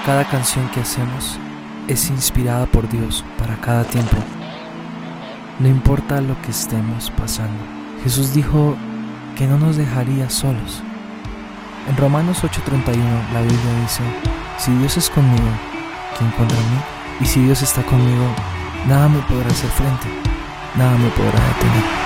Cada canción que hacemos es inspirada por Dios para cada tiempo. No importa lo que estemos pasando. Jesús dijo que no nos dejaría solos. En Romanos 8:31 la Biblia dice: si Dios es conmigo, ¿quién contra mí? Y si Dios está conmigo, nada me podrá hacer frente, nada me podrá detener.